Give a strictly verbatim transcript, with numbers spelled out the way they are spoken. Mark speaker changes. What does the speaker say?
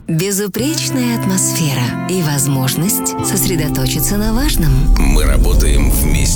Speaker 1: Безупречная атмосфера и возможность сосредоточиться на важном.
Speaker 2: Мы работаем вместе.